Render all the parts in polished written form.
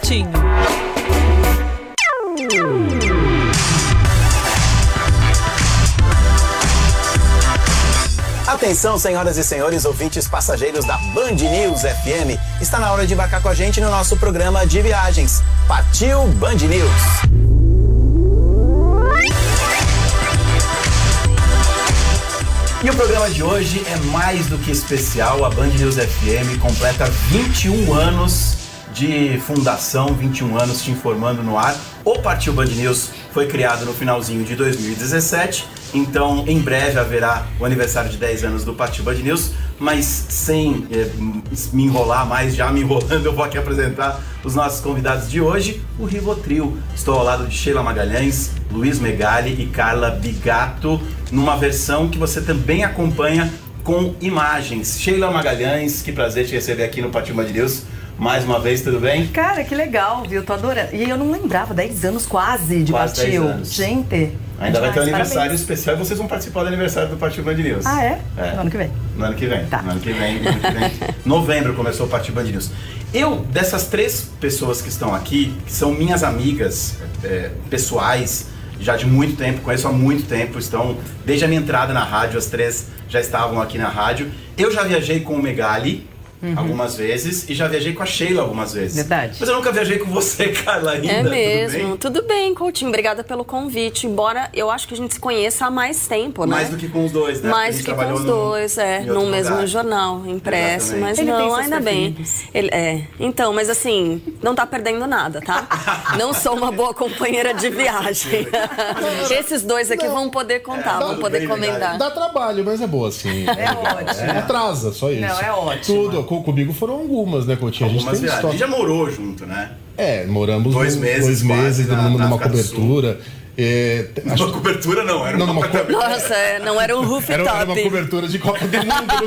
pertinho. Atenção, senhoras e senhores ouvintes passageiros da Band News FM. Está na hora de embarcar com a gente no nosso programa de viagens. Partiu Band News! E o programa de hoje é mais do que especial. A Band News FM completa 21 anos de fundação, 21 anos te informando no ar. O Partiu Band News foi criado no finalzinho de 2017, então em breve haverá o aniversário de 10 anos do Partiu Band News, mas sem me enrolar mais, já me enrolando, eu vou aqui apresentar os nossos convidados de hoje, o Rivotril. Estou ao lado de Sheila Magalhães, Luiz Megali e Carla Bigato, numa versão que você também acompanha com imagens. Sheila Magalhães, que prazer te receber aqui no Partiu Band News. Mais uma vez, tudo bem? Cara, que legal, viu? Tô adorando. E eu não lembrava, 10 anos quase de Partiu. 10 anos. Gente. Ainda vai ter um aniversário parabéns. especial e vocês vão participar do aniversário do Partiu Band News. Ah, é? No ano que vem. No ano que vem. Tá. No ano que vem. Novembro começou o Partiu Band News. Eu, dessas 3 pessoas que estão aqui, que são minhas amigas pessoais, já de muito tempo, conheço há muito tempo, estão desde a minha entrada na rádio, as 3 já estavam aqui na rádio. Eu já viajei com o Megali algumas vezes e já viajei com a Sheila algumas vezes. Verdade. Mas eu nunca viajei com você, Carla, ainda. É mesmo. Tudo Tudo bem, Coutinho. Obrigada pelo convite. Embora eu acho que a gente se conheça há mais tempo, né? Mais do que com os dois, né? Mais do que com os dois, no mesmo lugar. jornal, impresso. Exatamente. Mas Ele tem não, seus ainda bem. preferidos. Então, mas assim, não tá perdendo nada, tá? Não sou uma boa companheira de viagem. Esses dois aqui vão poder contar, vão poder bem, comentar. Dá trabalho, mas é boa, assim. É ótimo. Atrasa, só isso. Não, é ótimo. Tudo. Comigo foram algumas, né, Coutinho? Algumas a gente tem viagens. A gente história. já morou junto, né? Moramos 2 meses 2 meses quase numa na África do cobertura. Uma cobertura não, era Não, uma numa apartamento. Nossa, não era um rooftop. Era uma cobertura de Copa do Mundo, no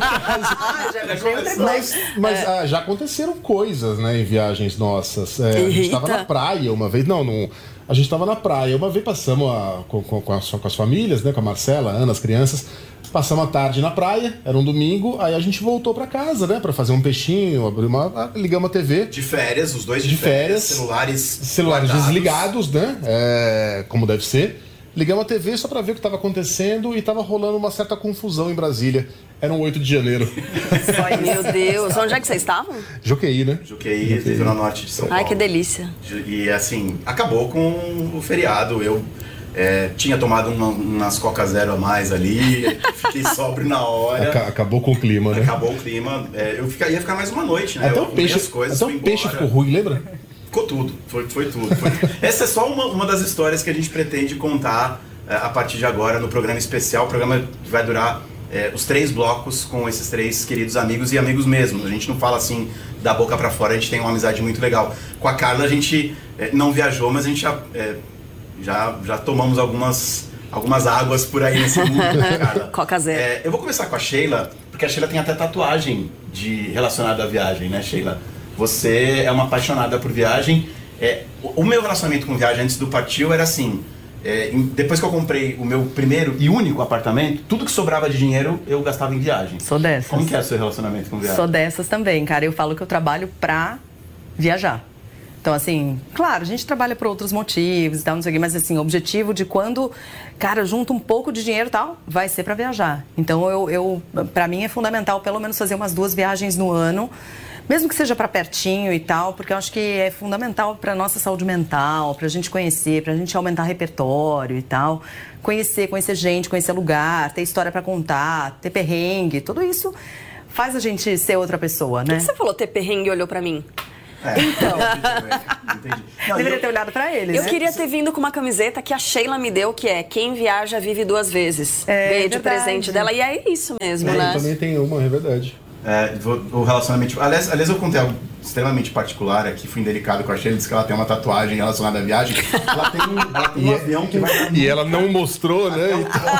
caso. Mas já aconteceram coisas, né, em viagens nossas. A gente estava na praia uma vez. A gente estava na praia. Uma vez passamos com as famílias, né, com a Marcela, a Ana, as crianças. Passamos a tarde na praia, era um domingo, aí a gente voltou pra casa, né, pra fazer um peixinho, ligamos a TV. De férias, os dois de férias. Celulares Guardados. Desligados, né, como deve ser. Ligamos a TV só pra ver o que estava acontecendo e tava rolando uma certa confusão em Brasília. Era um 8 de janeiro. Meu Deus, onde é que vocês estavam? Joqueí, né? Joqueí, Zona Norte de São Paulo. Ai, que delícia. E assim, acabou com o feriado. Eu tinha tomado umas Coca Zero a mais ali, fiquei sóbrio na hora. Acabou com o clima, né? Acabou o clima. Eu ia ficar mais uma noite, né? Até eu o peixe, as coisas, até o peixe ficou ruim, lembra? Ficou tudo, foi tudo. Essa é só uma das histórias que a gente pretende contar a partir de agora no programa especial. O programa vai durar os 3 blocos com esses 3 queridos amigos e amigos mesmo. A gente não fala assim da boca pra fora, a gente tem uma amizade muito legal. Com a Carla a gente não viajou, mas a gente já tomamos algumas águas por aí nesse mundo, né, Carla? Coca Zero. Eu vou começar com a Sheila, porque a Sheila tem até tatuagem relacionada à viagem, né, Sheila? Você é uma apaixonada por viagem. O meu relacionamento com viagem antes do Partiu era assim... depois que eu comprei o meu primeiro e único apartamento, tudo que sobrava de dinheiro eu gastava em viagem. Sou dessas. Como que é o seu relacionamento com viagem? Sou dessas também, cara. Eu falo que eu trabalho pra viajar. Então, assim, claro, a gente trabalha por outros motivos e tal, não sei o quê, mas assim, o objetivo de quando, cara, junta um pouco de dinheiro e tal, vai ser pra viajar. Então, pra mim é fundamental pelo menos fazer umas 2 viagens no ano, mesmo que seja para pertinho e tal, porque eu acho que é fundamental para nossa saúde mental, para a gente conhecer, para a gente aumentar repertório e tal. Conhecer gente, conhecer lugar, ter história para contar, ter perrengue, tudo isso faz a gente ser outra pessoa, né? Por que você falou ter perrengue e olhou pra mim? Então, Entendi. Não, deveria ter olhado para eles, Eu né? queria ter vindo com uma camiseta que a Sheila me deu, que é quem viaja vive 2 vezes. Ganhei de verdade. presente dela e é isso mesmo, Eu né? também tenho uma, é verdade. O relacionamento... Aliás, eu contei algo extremamente particular aqui, fui indelicado com a Sheila, disse que ela tem uma tatuagem relacionada à viagem. Ela tem um avião que vai... E ela não mostrou, né?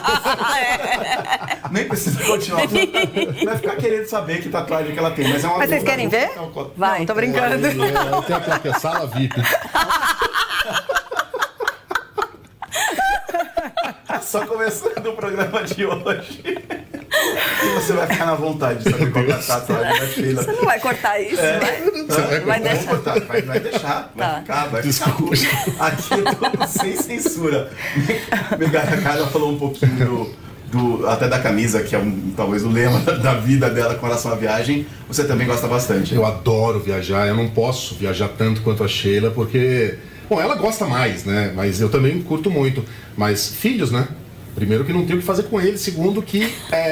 Nem precisa continuar. Vai ficar querendo saber que tatuagem que ela tem. Mas vocês querem ver? Vai, tô brincando. Tem aqui a sala VIP. Só começando o programa de hoje. E você vai ficar na vontade de saber qual é a tatuagem da Sheila. Você não vai cortar isso, vai deixar. Vai deixar, vai ficar. Aqui é tudo sem censura. A Carla falou um pouquinho até da camisa, que é talvez o lema da vida dela com relação à viagem. Você também gosta bastante. Eu adoro viajar, eu não posso viajar tanto quanto a Sheila, porque... Bom, ela gosta mais, né? Mas eu também curto muito. Mas filhos, né? Primeiro que não tem o que fazer com eles. Segundo que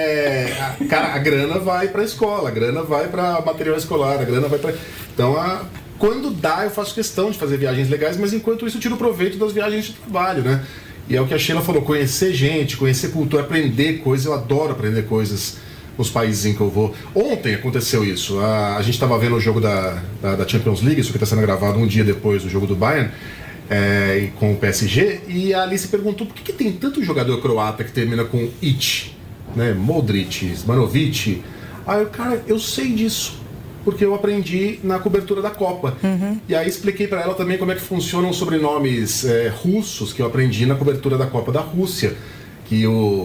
a grana vai pra escola, a grana vai pra material escolar, a grana vai pra... Então, quando dá, eu faço questão de fazer viagens legais, mas enquanto isso eu tiro proveito das viagens de trabalho, né? E é o que a Sheila falou, conhecer gente, conhecer cultura, aprender coisas. Eu adoro aprender coisas nos países em que eu vou. Ontem aconteceu isso. A gente estava vendo o jogo da Champions League, isso que está sendo gravado um dia depois do jogo do Bayern, com o PSG, e a Alice perguntou por que tem tanto jogador croata que termina com Ić, né? Modric, Zmanovic. Aí eu, cara, eu sei disso, porque eu aprendi na cobertura da Copa. E aí expliquei para ela também como é que funcionam os sobrenomes russos, que eu aprendi na cobertura da Copa da Rússia. Que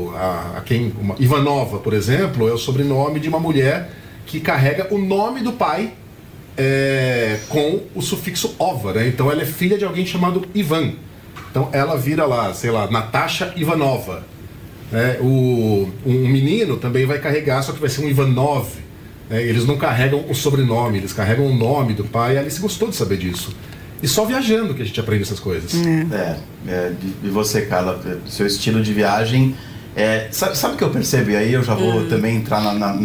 Ivanova, por exemplo, é o sobrenome de uma mulher que carrega o nome do pai com o sufixo ova, né? Então ela é filha de alguém chamado Ivan. Então ela vira lá, sei lá, Natasha Ivanova. Um menino também vai carregar, só que vai ser um Ivanov. Eles não carregam o sobrenome, eles carregam o nome do pai. A Alice gostou de saber disso. E só viajando que a gente aprende essas coisas. E você, Carla, seu estilo de viagem... Sabe o que eu percebo? E aí eu já vou também entrar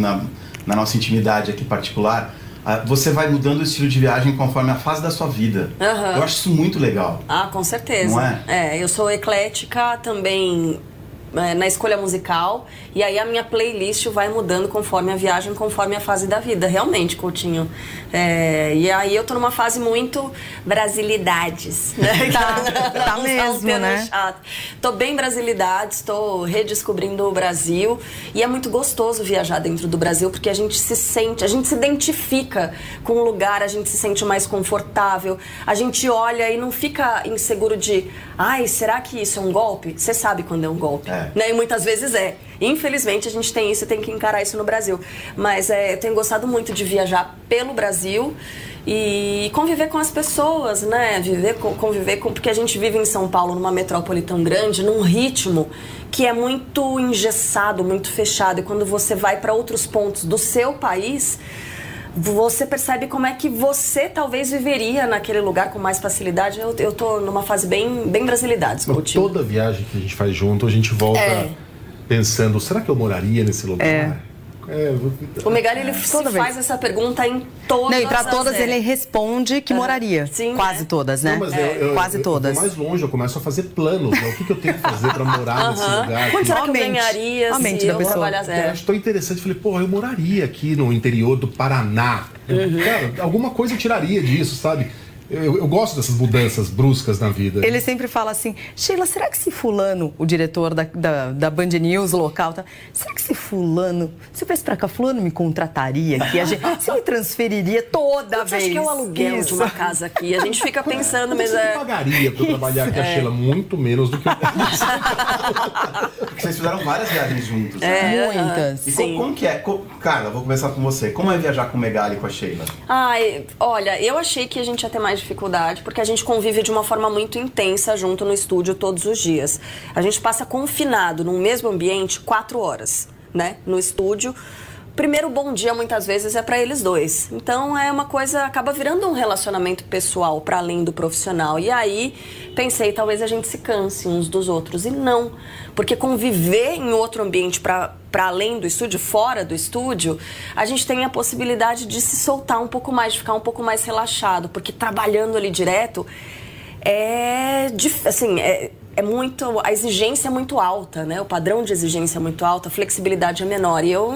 na nossa intimidade aqui particular. Você vai mudando o estilo de viagem conforme a fase da sua vida. Eu acho isso muito legal. Com certeza. Não é? Eu sou eclética também... na escolha musical, e aí a minha playlist vai mudando conforme a viagem, conforme a fase da vida, realmente, Coutinho. E aí eu tô numa fase muito brasilidades, né? Tá mesmo, né? Chato. Tô bem brasilidades, tô redescobrindo o Brasil, e é muito gostoso viajar dentro do Brasil, porque a gente se identifica com o lugar, a gente se sente mais confortável, a gente olha e não fica inseguro de, será que isso é um golpe? Você sabe quando é um golpe. Né? E muitas vezes é. Infelizmente a gente tem isso e tem que encarar isso no Brasil. Mas eu tenho gostado muito de viajar pelo Brasil e conviver com as pessoas, né? Conviver com... Porque a gente vive em São Paulo, numa metrópole tão grande, num ritmo que é muito engessado, muito fechado. E quando você vai para outros pontos do seu país, você percebe como é que você talvez viveria naquele lugar com mais facilidade. Eu tô numa fase bem brasilidades. Toda viagem que a gente faz junto, a gente volta pensando, será que eu moraria nesse lugar? O Megali, ele faz essa pergunta em todas Não, e pra todas ele responde que moraria. Sim, quase todas, né? Não, mas quase todas. Eu vou mais longe, eu começo a fazer planos, né? O que eu tenho que fazer pra morar nesse lugar? Quanto será que eu ganharia se eu trabalhasse? Eu acho tão interessante, falei, eu moraria aqui no interior do Paraná. Cara, alguma coisa eu tiraria disso, sabe? Eu gosto dessas mudanças bruscas na vida. Ele sempre fala assim, Sheila, será que se fulano, o diretor da Band News local, será que se fulano, se eu viesse pra cá, fulano me contrataria aqui? Você me transferiria toda vez? Acho que é o aluguel de uma casa aqui. A gente fica pensando, mas Você pagaria pra eu trabalhar aqui, a Sheila, muito menos do que eu Porque vocês fizeram várias viagens juntos. Muitas. E como que é? Carla, vou começar com você. Como é viajar com o Megali e com a Sheila? Olha, eu achei que a gente ia ter mais dificuldade, porque a gente convive de uma forma muito intensa junto no estúdio todos os dias. A gente passa confinado num mesmo ambiente 4 horas, né? No estúdio. Primeiro bom dia, muitas vezes, é para eles dois. Então, é uma coisa... Acaba virando um relacionamento pessoal para além do profissional. E aí, pensei, talvez a gente se canse uns dos outros. E não. Porque conviver em outro ambiente para além do estúdio, fora do estúdio, a gente tem a possibilidade de se soltar um pouco mais, de ficar um pouco mais relaxado. Porque trabalhando ali direto, a exigência é muito alta, né? O padrão de exigência é muito alta, a flexibilidade é menor. E eu